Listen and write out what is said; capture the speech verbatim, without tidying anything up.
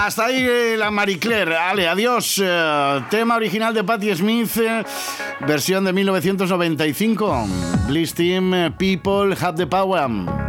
Hasta ahí eh, la Marie Claire. Ale, adiós. Eh, tema original de Patti Smith, eh, versión de mil novecientos noventa y cinco. Bliss Team, eh, People Have the Power.